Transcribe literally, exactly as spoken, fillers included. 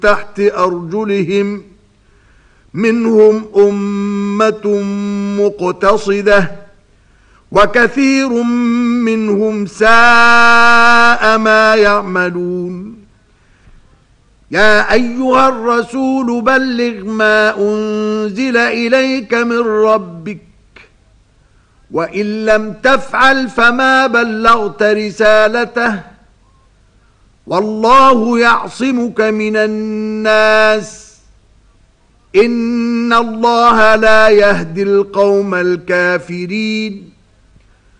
تحت أرجلهم منهم أمة مقتصدة وكثير منهم ساء ما يعملون. يا أيها الرسول بلغ ما أنزل إليك من ربك وإن لم تفعل فما بلغت رسالته والله يعصمك من الناس إن الله لا يهدي القوم الكافرين.